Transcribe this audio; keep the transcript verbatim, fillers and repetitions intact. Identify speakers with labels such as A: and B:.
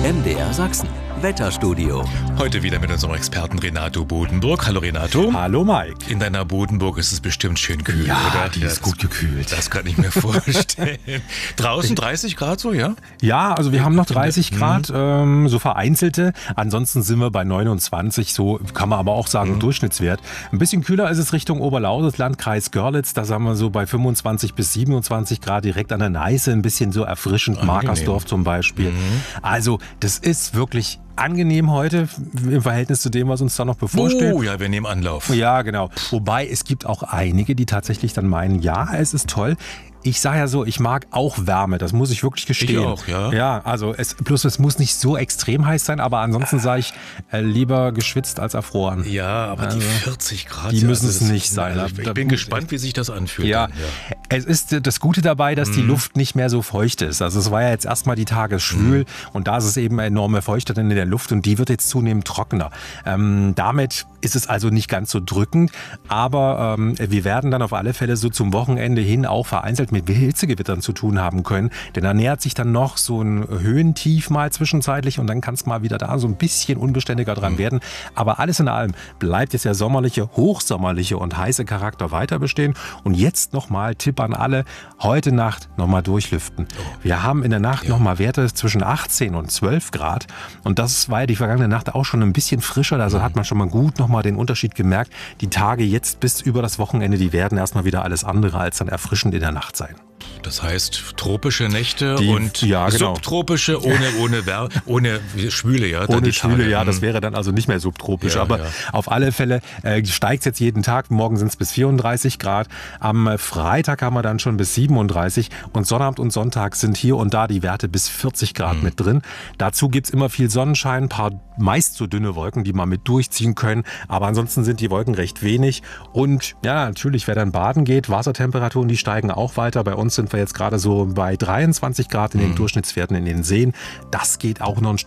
A: M D R Sachsen. Wetterstudio.
B: Heute wieder mit unserem Experten Renato Bodenburg. Hallo Renato.
C: Hallo Mike.
B: In deiner Bodenburg ist es bestimmt schön kühl,
C: ja,
B: oder?
C: Die ist gut gekühlt.
B: Das kann ich mir vorstellen. Draußen dreißig Grad so, ja?
C: Ja, also wir haben noch dreißig Grad, ähm, so vereinzelte. Ansonsten sind wir bei neunundzwanzig, so kann man aber auch sagen, mhm. Durchschnittswert. Ein bisschen kühler ist es Richtung Oberlausitz, Landkreis Görlitz. Da sind wir so bei fünfundzwanzig bis siebenundzwanzig Grad direkt an der Neiße. Ein bisschen so erfrischend,
B: Angenehm.
C: Markersdorf zum Beispiel. Mhm. Also das ist wirklich angenehm heute im Verhältnis zu dem, was uns da noch bevorsteht.
B: Oh ja, wir nehmen Anlauf.
C: Ja, genau. Wobei es gibt auch einige, die tatsächlich dann meinen, ja, es ist toll. Ich sage ja so, ich mag auch Wärme, das muss ich wirklich gestehen.
B: Ich auch, ja.
C: Ja, also es, bloß es muss nicht so extrem heiß sein, aber ansonsten sage ich äh, lieber geschwitzt als erfroren.
B: Ja, aber
C: also,
B: die vierzig Grad,
C: die
B: ja,
C: müssen
B: also
C: es
B: das,
C: nicht sein.
B: Also ich, ich
C: da,
B: bin
C: da,
B: gespannt, wie sich das anfühlt.
C: Ja,
B: dann, ja.
C: Es ist das Gute dabei, dass
B: mhm.
C: die Luft nicht mehr so feucht ist. Also es war ja jetzt erstmal die Tage schwül mhm. und da ist es eben enorme Feuchte drin in der Luft und die wird jetzt zunehmend trockener. Ähm, damit ist es also nicht ganz so drückend, aber ähm, wir werden dann auf alle Fälle so zum Wochenende hin auch vereinzelt mit Hitzegewittern zu tun haben können, denn da nähert sich dann noch so ein Höhentief mal zwischenzeitlich und dann kann es mal wieder da so ein bisschen unbeständiger dran mhm. werden. Aber alles in allem bleibt jetzt der sommerliche, hochsommerliche und heiße Charakter weiter bestehen. Und jetzt nochmal Tipp an alle, heute Nacht nochmal durchlüften. Wir haben in der Nacht ja. nochmal Werte zwischen achtzehn und zwölf Grad und das war ja die vergangene Nacht auch schon ein bisschen frischer, also mhm. hat man schon mal gut nochmal den Unterschied gemerkt. Die Tage jetzt bis über das Wochenende, die werden erstmal wieder alles andere als dann erfrischend in der Nacht sein.
B: Das heißt, tropische Nächte
C: die,
B: und
C: ja, genau.
B: subtropische ohne, ohne, Wär, ohne Schwüle. Ja,
C: ohne Schwüle, ja, das wäre dann also nicht mehr subtropisch.
B: Ja,
C: aber
B: ja.
C: auf alle Fälle äh, steigt es jetzt jeden Tag. Morgen sind es bis vierunddreißig Grad. Am Freitag haben wir dann schon bis siebenunddreißig. Und Sonnabend und Sonntag sind hier und da die Werte bis vierzig Grad mhm. mit drin. Dazu gibt es immer viel Sonnenschein, ein paar meist so dünne Wolken, die man mit durchziehen können. Aber ansonsten sind die Wolken recht wenig. Und ja, natürlich, wer dann baden geht, Wassertemperaturen, die steigen auch weiter. Bei uns sind wir jetzt gerade so bei dreiundzwanzig Grad in den mhm. Durchschnittswerten in den Seen. Das geht auch noch ein Stück